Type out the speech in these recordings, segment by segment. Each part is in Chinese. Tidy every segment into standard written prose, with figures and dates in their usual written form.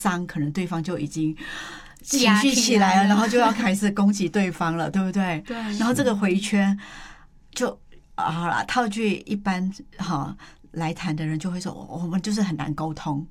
脏，可能对方就已经情绪起来了，然后就要开始攻击对方了，对不对？ 对。 然后这个回圈就好了，套句一般来谈的人就会说，我们就是很难沟通。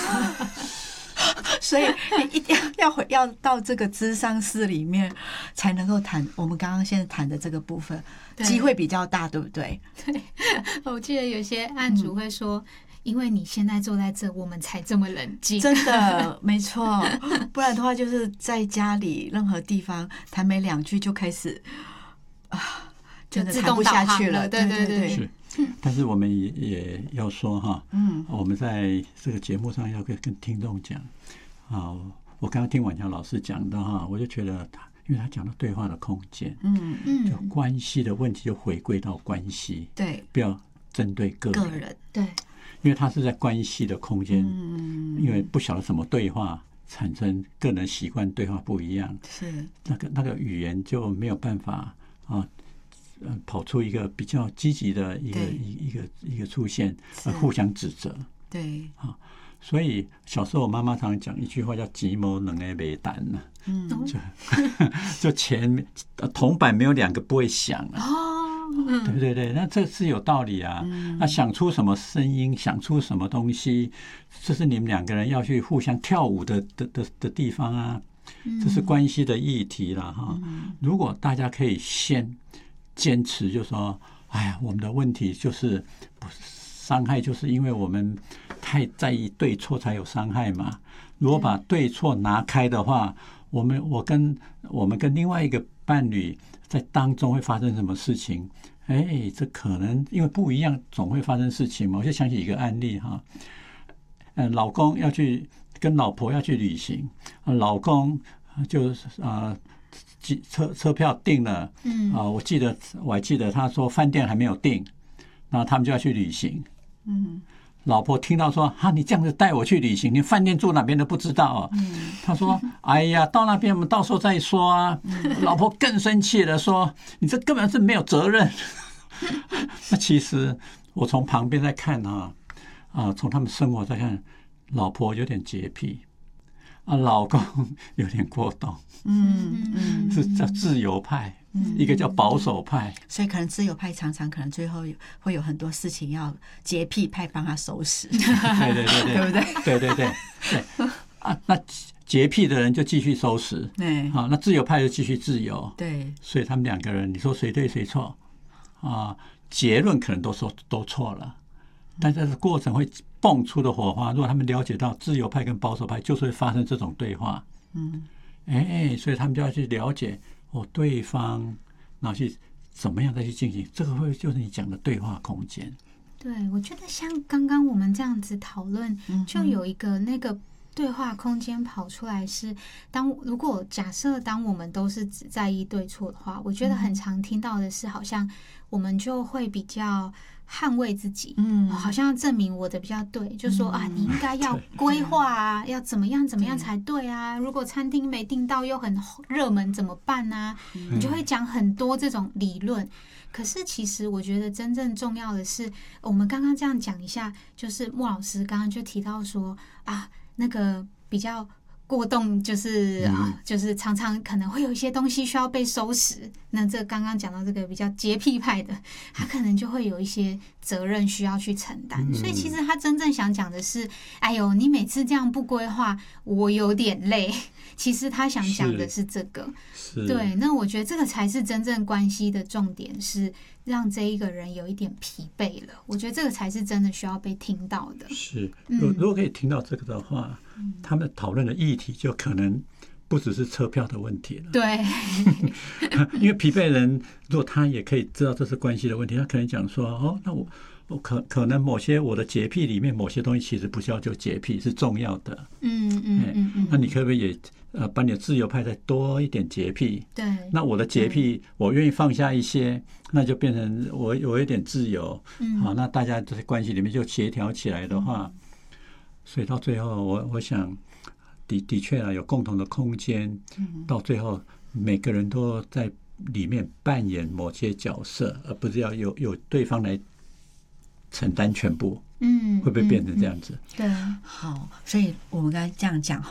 所以你一定要到这个咨商室里面才能够谈我们刚刚现在谈的这个部分，机会比较大，对不对？ 对，我记得有些案主会说，因为你现在坐在这，我们才这么冷静。 真的，没错，不然的话就是在家里任何地方谈没2句就开始真的谈不下去了。对对对。 是，但是我们也要说哈，我们在这个节目上要跟听众讲啊，我刚刚听婉乔老师讲的哈，我就觉得因为他讲到对话的空间，就关系的问题就回归到关系， 对， 不要针对个人， 对， 因为他是在关系的空间，因为不晓得什么对话产生个人习惯对话不一样， 是那个语言就没有办法跑出一个比较积极的一个出现，互相指责。 对啊，所以小时候我妈妈常常讲一句话叫“吉谋能诶没胆”呢，就钱铜板没有2个不会响啊。对不对？对，那这是有道理啊。那想出什么声音，想出什么东西，这是你们2个人要去互相跳舞的地方啊。这是关系的议题了哈。如果大家可以先坚持，就说，哎呀，我们的问题就是伤害，就是因为我们太在意对错才有伤害嘛。如果把对错拿开的话，我们跟另外一个伴侣在当中会发生什么事情？这可能因为不一样，总会发生事情嘛。我就想起一个案例哈，老公要去跟老婆要去旅行，老公就车票订了，我还记得他说饭店还没有订，然后他们就要去旅行，老婆听到说你这样子带我去旅行，你饭店住哪边都不知道他说哎呀，到那边我们到时候再说啊。老婆更生气了，说你这根本是没有责任。那其实我从旁边在看从他们生活在看，老婆有点洁癖老公有点过动，是叫自由派，一个叫保守派，所以可能自由派常常可能最后会有很多事情要洁癖派帮他收拾，对对对对， 对不对？ 对对对对那洁癖的人就继续收拾，那自由派就继续自由， 对， 所以他们2个人，你说谁对谁错结论可能都错了，但是过程会蹦出的火花，如果他们了解到自由派跟保守派就是会发生这种对话，所以他们就要去了解对方，然后去怎么样再去进行，这个会就是你讲的对话空间。 对，我觉得像刚刚我们这样子讨论，就有一个那个对话空间跑出来是，如果假设当我们都是只在意对错的话，我觉得很常听到的是，好像我们就会比较捍卫自己，好像要证明我的比较对，就说你应该要规划要怎么样才对啊，如果餐厅没订到又很热门怎么办啊，你就会讲很多这种理论。可是其实我觉得真正重要的是，我们刚刚这样讲一下，就是莫老师刚刚就提到说那个比较过动，就是常常可能会有一些东西需要被收拾。那这刚刚讲到这个比较洁癖派的，他可能就会有一些责任需要去承担。所以其实他真正想讲的是，哎呦，你每次这样不规划，我有点累。其实他想讲的是这个，对。那我觉得这个才是真正关系的重点，是让这一个人有一点疲惫了。我觉得这个才是真的需要被听到的。 是，如果可以听到这个的话，他们讨论的议题就可能不只是车票的问题了。 对， 因为疲惫人如果他也可以知道这是关系的问题，他可能讲说那我可能某些我的洁癖里面某些东西其实不叫就洁癖，是重要的。那你可不可以也把你的自由派再多一点洁癖？ 对， 那我的洁癖我愿意放下一些，那就变成我有一点自由。好，那大家在关系里面就协调起来的话，所以到最后我想的确有共同的空间，到最后每个人都在里面扮演某些角色，而不是要有对方来承担全部？ 会不会变成这样子？ 对， 好，所以我们刚才这样讲